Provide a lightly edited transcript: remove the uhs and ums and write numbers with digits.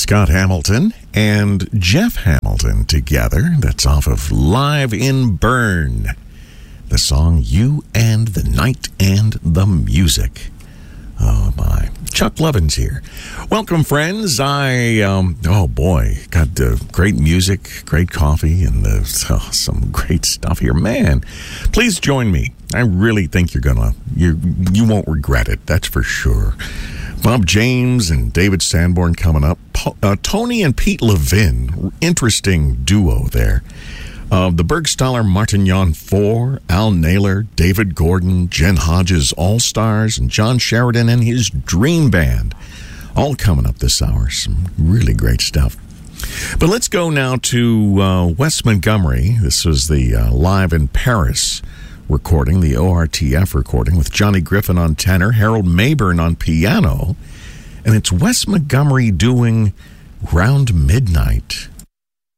Scott Hamilton and Jeff Hamilton together. That's off of Live in Bern. The song You and the Night and the Music. Oh my. Chuck Lovins here. Welcome, friends. Oh boy, got great music, great coffee, and some great stuff here. Man, please join me. I really think you won't regret it. That's for sure. Bob James and David Sanborn coming up. Tony and Pete Levin, interesting duo there. The Bergstaller Martignon 4, Al Naylor, David Gordon, Jen Hodges All-Stars, and John Sheridan and his Dream Band. All coming up this hour. Some really great stuff. But let's go now to Wes Montgomery. This was the Live in Paris recording, the ORTF recording, with Johnny Griffin on tenor, Harold Mayburn on piano. And it's Wes Montgomery doing Round Midnight